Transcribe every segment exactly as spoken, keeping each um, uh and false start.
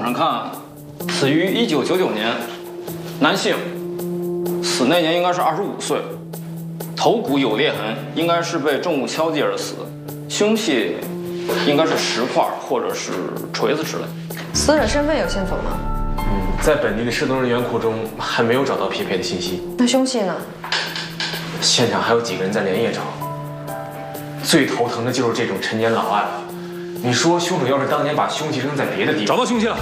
上看，死于一九九九年，男性，死那年应该是二十五岁，头骨有裂痕，应该是被重物敲击而死，凶器应该是石块或者是锤子之类。 死者身份有线索吗？ 嗯，在本地的失踪人员库中还没有找到匹配的信息。 那凶器呢？ 现场还有几个人在连夜找。最头疼的就是这种陈年老案了。你说凶手要是当年把凶器扔在别的地方， 找到凶器了。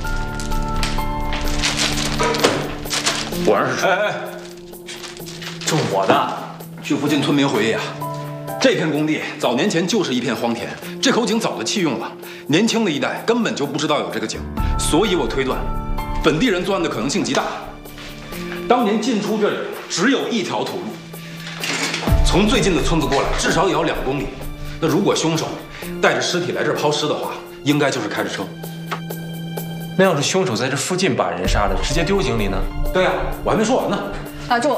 果然是锤。 哎哎， 这我的。 据附近村民回忆啊，这片工地早年前就是一片荒田，这口井早就弃用了，年轻的一代根本就不知道有这个井，所以我推断，本地人作案的可能性极大。当年进出这里只有一条土路，从最近的村子过来至少也要两公里。那如果凶手带着尸体来这儿抛尸的话，应该就是开着车。 那要是凶手在这附近把人杀了，直接丢井里呢？ 对呀、啊，我还没说完呢。 打住！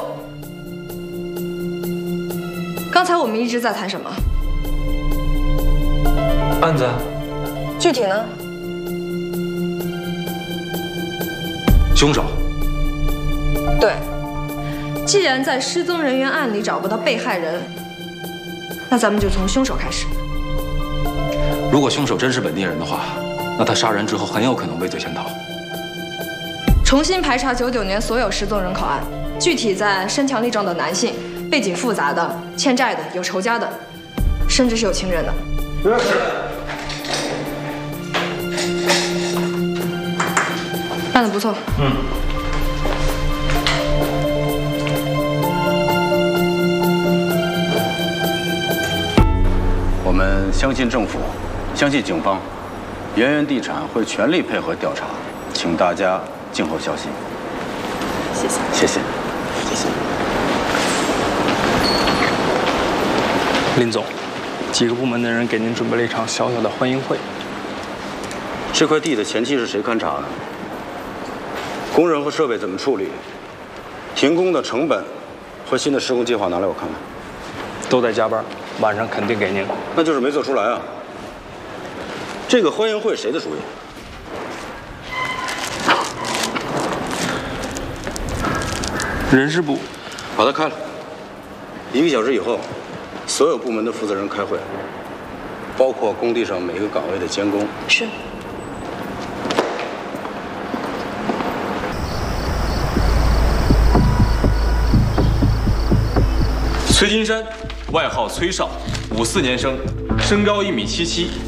刚才我们一直在谈什么？ 案子。 具体呢？ 凶手。 对。既然在失踪人员案里找不到被害人，那咱们就从凶手开始。 如果凶手真是本地人的话，那他杀人之后很有可能畏罪潜逃。 重新排查九九年所有失踪人口案，具体在身强力壮的男性，背景复杂的、欠债的、有仇家的，甚至是有情人的。 是。 办得不错。 嗯。 我们相信政府，相信警方，圆圆地产会全力配合调查，请大家静候消息。 谢谢。 谢谢。谢谢。 林总，几个部门的人给您准备了一场小小的欢迎会。 这块地的前期是谁勘察的？工人和设备怎么处理？停工的成本和新的施工计划拿来我看看。 都在加班，晚上肯定给您。 那就是没做出来啊。这个欢迎会谁的主意？ 人事部。 把它开了。一个小时以后，所有部门的负责人开会，包括工地上每个岗位的监工。 是。 崔金山，外号崔少，五四年生，身高一米七七，